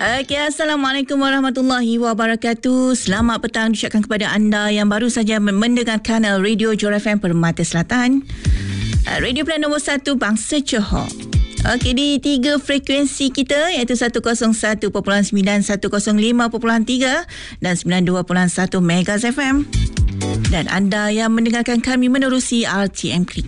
Okay, Assalamualaikum warahmatullahi wabarakatuh. Selamat petang diucapkan kepada anda yang baru saja mendengarkan Radio Johor FM Permata Selatan, radio pilihan nombor 1 Bangsa Johor. Okey, di 3 frekuensi kita iaitu 101.9, 105.3 dan 92.1 MHz FM. Dan anda yang mendengarkan kami menerusi RTM Klik.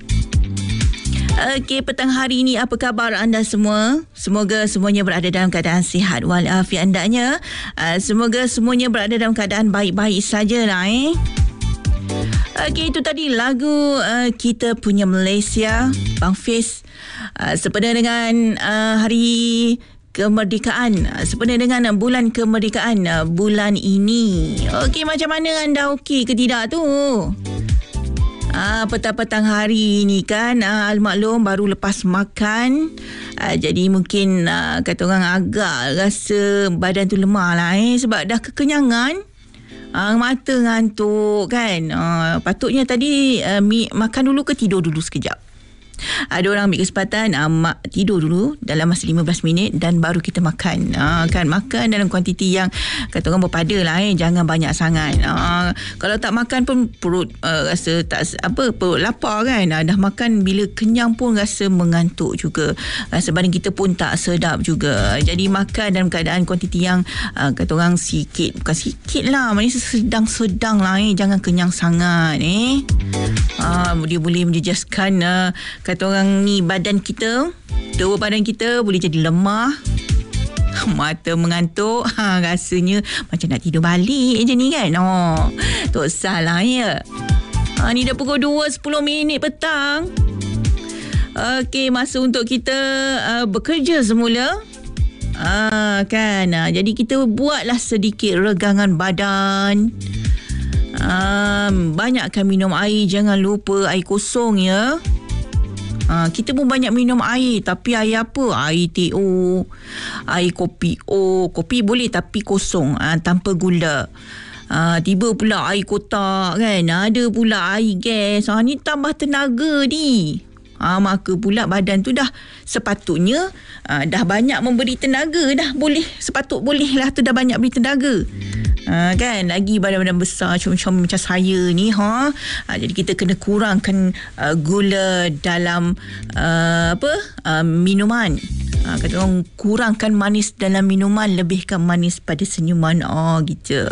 Okey, petang hari ini apa khabar anda semua? Semoga semuanya berada dalam keadaan sihat walafiat andanya. Semoga semuanya berada dalam keadaan baik-baik sajalah. Okey, itu tadi lagu kita punya Malaysia, Bang Fiz. Sempena dengan hari kemerdekaan, sempena dengan bulan kemerdekaan bulan ini. Okey, macam mana anda okey ke tidak tu? Petang-petang hari ni kan, almaklum baru lepas makan, jadi mungkin kata orang agak rasa badan tu lemah lah sebab dah kekenyangan, mata ngantuk kan. Patutnya tadi makan dulu ke tidur dulu sekejap. Ada orang ambil kesempatan tidur dulu dalam masa 15 minit dan baru kita makan. Kan makan dalam kuantiti yang kata orang berpada lah, jangan banyak sangat. Kalau tak makan pun perut rasa tak perut lapar kan. Dah makan bila kenyang pun rasa mengantuk juga. Rasa badan kita pun tak sedap juga. Jadi makan dalam keadaan kuantiti yang kata orang sikit, bukan sikit lah, maknanya sedang-sedang lah, jangan kenyang sangat. Dia boleh menjejaskan kata orang ni badan kita, tubuh badan kita boleh jadi lemah, mata mengantuk, rasanya macam nak tidur balik je ni kan. Tak salah ya. Ni dah pukul 2.10 petang. Okey, masa untuk kita bekerja semula. Kan, jadi kita buatlah sedikit regangan badan. Banyakkan minum air, jangan lupa air kosong ya. Kita pun banyak minum air, tapi air apa? Air TO, air kopi. Kopi boleh tapi kosong, tanpa gula. Tiba pula air kotak kan, ada pula air gas. Ni tambah tenaga ni. Maka pula badan tu dah sepatutnya dah banyak memberi tenaga, dah boleh, boleh lah tu dah banyak beri tenaga. Kan, lagi badan-badan besar macam saya ni jadi kita kena kurangkan gula dalam minuman. Kata orang kurangkan manis dalam minuman, lebihkan manis pada senyuman. Gitu.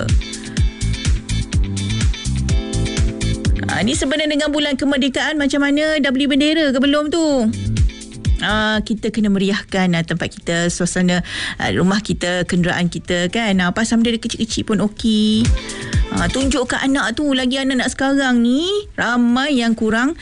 Ni sebenarnya dengan bulan kemerdekaan, macam mana, dah beli bendera ke belum tu? Kita kena meriahkan tempat kita, suasana rumah kita, kenderaan kita kan. Pasal bendera kecil-kecil pun okey. Tunjukkan anak tu, lagi anak-anak sekarang ni ramai yang kurang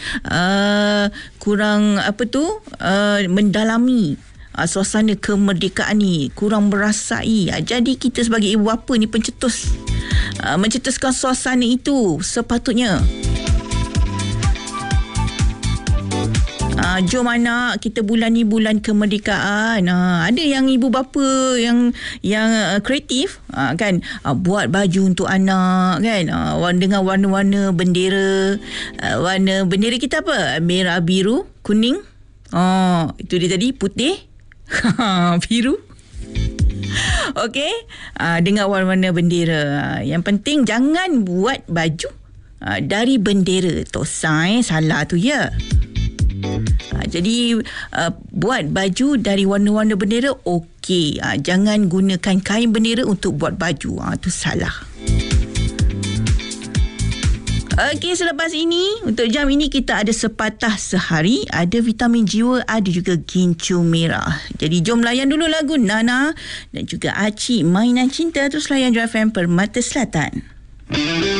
mendalami suasana kemerdekaan ni, kurang merasai. Jadi kita sebagai ibu bapa ni mencetuskan suasana itu sepatutnya. Jom anak, kita bulan ni bulan kemerdekaan. Ada yang ibu bapa yang kreatif kan, buat baju untuk anak kan, dengan warna-warna bendera. Warna bendera kita apa? Merah, biru, kuning. Itu dia tadi, putih, biru. Okey, dengan warna-warna bendera. Yang penting jangan buat baju dari bendera. Salah tu ya. Jadi buat baju dari warna-warna bendera okey. Jangan gunakan kain bendera untuk buat baju. Itu salah. Okey, selepas ini, untuk jam ini kita ada sepatah sehari, ada vitamin jiwa, ada juga gincu merah. Jadi jom layan dulu lagu Nana dan juga Acik, Mainan Cinta. Terus layan Johor FM Permata Selatan.